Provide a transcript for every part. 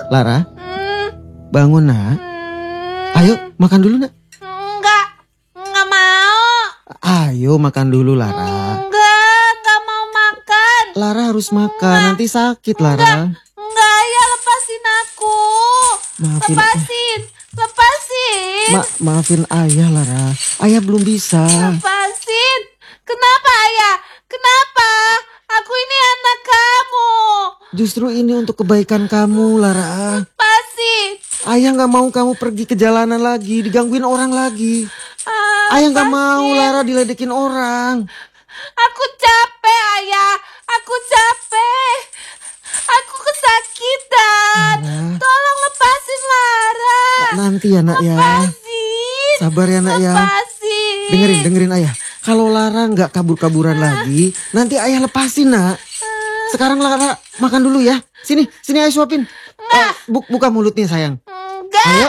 Lara, bangun nak. Ayo makan dulu nak. Enggak mau. Ayo makan dulu Lara. Enggak mau makan. Lara harus makan, nanti sakit Lara. Enggak, ayah lepasin aku. Lepasin. Maafin ayah Lara, ayah belum bisa. Lepasin. Kenapa ayah? Kenapa? Aku ini anak kamu. Justru ini untuk kebaikan kamu Lara. Lepasin. Ayah gak mau kamu pergi ke jalanan lagi, digangguin orang lagi. Ayah gak mau Lara diledekin orang. Aku capek ayah. Aku capek. Aku kesakitan. Tolong lepasin Lara. Nanti ya nak ya. Lepasin. Sabar ya nak ya. Lepasin. Dengerin ayah. Kalau Lara gak kabur-kaburan lagi, nanti ayah lepasin nak. Sekarang Lara makan dulu ya. Sini ayah suapin. Buka mulutnya sayang. Enggak. Ayo,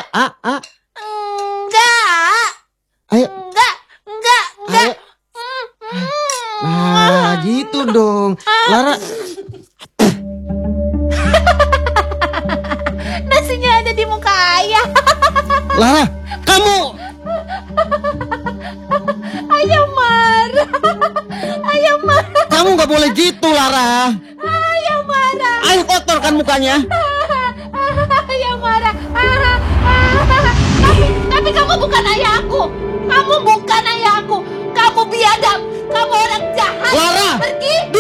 Enggak. Ayo. Enggak. Ayo. Nah, gitu dong. Lara. Nasinya ada di muka ayah. Lara, kamu. Ayah marah. Ayah marah. Kamu gak boleh gitu Lara. Ayah marah. Ayo kotorkan mukanya. Ayah marah. Tapi kamu bukan ayahku. Kamu bukan ayahku. Kamu biadab. Kamu orang jahat. Lara. Pergi.